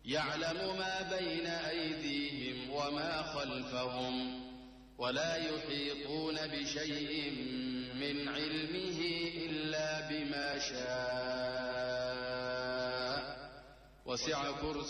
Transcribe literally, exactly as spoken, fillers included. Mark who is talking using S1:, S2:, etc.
S1: يعلم ما بين أيديهم وما خلفهم ولا يحيطون بشيء من علمه إلا بما شاء وسع كرسيه